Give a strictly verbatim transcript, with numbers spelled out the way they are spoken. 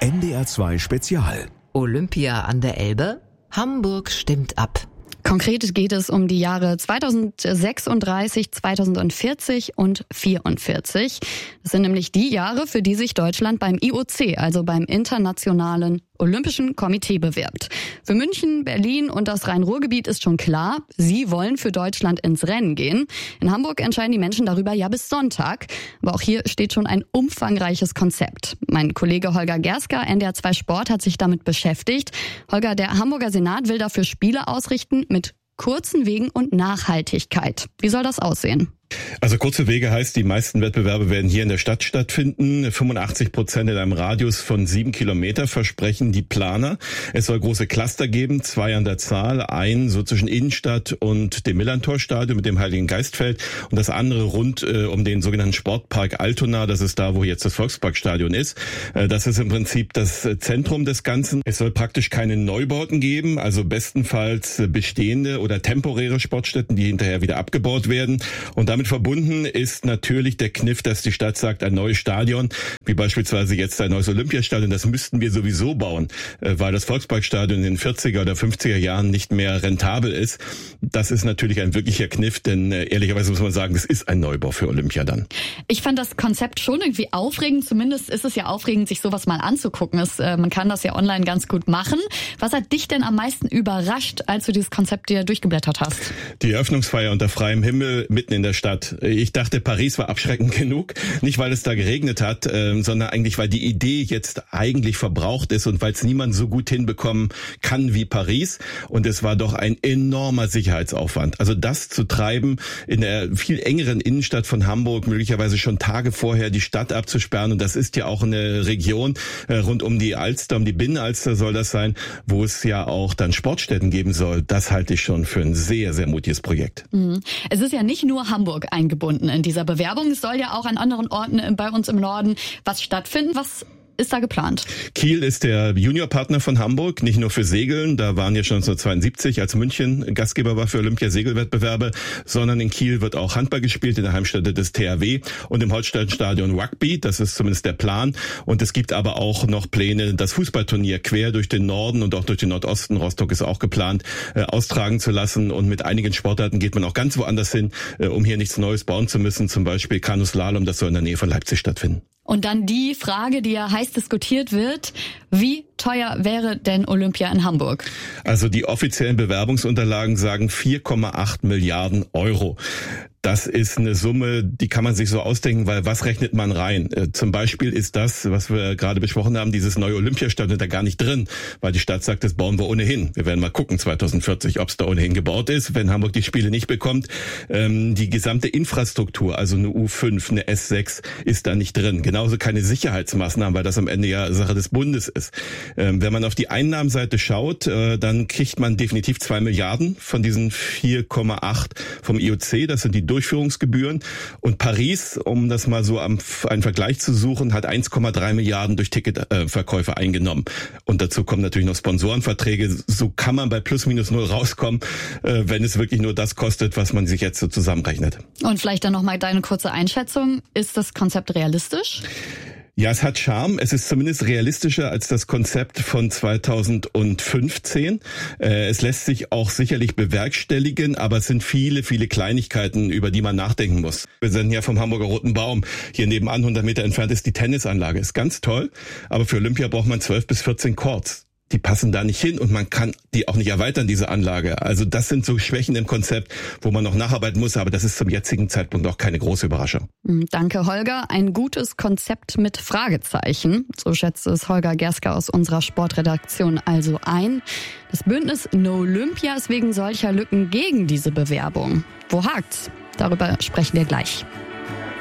N D R zwei Spezial. Olympia an der Elbe? Hamburg stimmt ab. Konkret geht es um die Jahre zweitausendsechsunddreißig, zweitausendvierzig und vierundvierzig. Das sind nämlich die Jahre, für die sich Deutschland beim I O C, also beim Internationalen Olympischen Komitee, bewirbt. Für München, Berlin und das Rhein-Ruhr-Gebiet ist schon klar, sie wollen für Deutschland ins Rennen gehen. In Hamburg entscheiden die Menschen darüber ja bis Sonntag. Aber auch hier steht schon ein umfangreiches Konzept. Mein Kollege Holger Gerska, N D R zwei Sport, hat sich damit beschäftigt. Holger, der Hamburger Senat will dafür Spiele ausrichten mit kurzen Wegen und Nachhaltigkeit. Wie soll das aussehen? Also kurze Wege heißt, die meisten Wettbewerbe werden hier in der Stadt stattfinden. fünfundachtzig Prozent in einem Radius von sieben Kilometer versprechen die Planer. Es soll große Cluster geben, zwei an der Zahl. Ein so zwischen Innenstadt und dem Millantor-Stadion mit dem Heiligen Geistfeld und das andere rund äh, um den sogenannten Sportpark Altona. Das ist da, wo jetzt das Volksparkstadion ist. Äh, das ist im Prinzip das Zentrum des Ganzen. Es soll praktisch keine Neubauten geben, also bestenfalls bestehende oder temporäre Sportstätten, die hinterher wieder abgebaut werden. Und damit verbunden ist natürlich der Kniff, dass die Stadt sagt, ein neues Stadion, wie beispielsweise jetzt ein neues Olympiastadion, das müssten wir sowieso bauen, weil das Volksparkstadion in den vierziger oder fünfziger Jahren nicht mehr rentabel ist. Das ist natürlich ein wirklicher Kniff, denn ehrlicherweise muss man sagen, das ist ein Neubau für Olympia dann. Ich fand das Konzept schon irgendwie aufregend, zumindest ist es ja aufregend, sich sowas mal anzugucken. Es, äh, man kann das ja online ganz gut machen. Was hat dich denn am meisten überrascht, als du dieses Konzept dir durchgeblättert hast? Die Eröffnungsfeier unter freiem Himmel mitten in der Stadt. Ich dachte, Paris war abschreckend genug. Nicht, weil es da geregnet hat, äh, sondern eigentlich, weil die Idee jetzt eigentlich verbraucht ist und weil es niemand so gut hinbekommen kann wie Paris. Und es war doch ein enormer Sicherheitsaufwand. Also das zu treiben, in der viel engeren Innenstadt von Hamburg, möglicherweise schon Tage vorher die Stadt abzusperren. Und das ist ja auch eine Region äh, rund um die Alster, um die Binnenalster soll das sein, wo es ja auch dann Sportstätten geben soll. Das halte ich schon für ein sehr, sehr mutiges Projekt. Mhm. Es ist ja nicht nur Hamburg eingebunden in dieser Bewerbung. Es soll ja auch an anderen Orten bei uns im Norden was stattfinden. Was ist da geplant? Kiel ist der Juniorpartner von Hamburg, nicht nur für Segeln, da waren ja schon neunzehnhundertzweiundsiebzig, als München Gastgeber war für Olympia-Segelwettbewerbe, sondern in Kiel wird auch Handball gespielt, in der Heimstätte des T H W und im Holsteinstadion Rugby, das ist zumindest der Plan. Und es gibt aber auch noch Pläne, das Fußballturnier quer durch den Norden und auch durch den Nordosten, Rostock ist auch geplant, äh, austragen zu lassen. Und mit einigen Sportarten geht man auch ganz woanders hin, äh, um hier nichts Neues bauen zu müssen, zum Beispiel Kanuslalom, das soll in der Nähe von Leipzig stattfinden. Und dann die Frage, die ja heiß diskutiert wird, wie teuer wäre denn Olympia in Hamburg? Also die offiziellen Bewerbungsunterlagen sagen vier Komma acht Milliarden Euro. Das ist eine Summe, die kann man sich so ausdenken, weil was rechnet man rein? Äh, zum Beispiel ist das, was wir gerade besprochen haben, dieses neue Olympiastadion da gar nicht drin, weil die Stadt sagt, das bauen wir ohnehin. Wir werden mal gucken zweitausendvierzig, ob es da ohnehin gebaut ist, wenn Hamburg die Spiele nicht bekommt. Ähm, die gesamte Infrastruktur, also eine U fünf, eine S sechs, ist da nicht drin. Genauso keine Sicherheitsmaßnahmen, weil das am Ende ja Sache des Bundes ist. Ähm, wenn man auf die Einnahmenseite schaut, äh, dann kriegt man definitiv zwei Milliarden von diesen vier Komma acht vom I O C. Das sind die Durchführungsgebühren. Und Paris, um das mal so am, einen Vergleich zu suchen, hat eins Komma drei Milliarden durch Ticketverkäufe äh, eingenommen. Und dazu kommen natürlich noch Sponsorenverträge. So kann man bei plus minus null rauskommen, äh, wenn es wirklich nur das kostet, was man sich jetzt so zusammenrechnet. Und vielleicht dann nochmal deine kurze Einschätzung. Ist das Konzept realistisch? Ja, es hat Charme. Es ist zumindest realistischer als das Konzept von zweitausendfünfzehn. Äh, es lässt sich auch sicherlich bewerkstelligen, aber es sind viele, viele Kleinigkeiten, über die man nachdenken muss. Wir sind ja vom Hamburger Roten Baum. Hier nebenan, hundert Meter entfernt, ist die Tennisanlage. Ist ganz toll, aber für Olympia braucht man zwölf bis vierzehn Courts. Die passen da nicht hin und man kann die auch nicht erweitern, diese Anlage. Also das sind so Schwächen im Konzept, wo man noch nacharbeiten muss, aber das ist zum jetzigen Zeitpunkt auch keine große Überraschung. Danke, Holger. Ein gutes Konzept mit Fragezeichen. So schätzt es Holger Gerska aus unserer Sportredaktion also ein. Das Bündnis No Olympia ist wegen solcher Lücken gegen diese Bewerbung. Wo hakt's? Darüber sprechen wir gleich.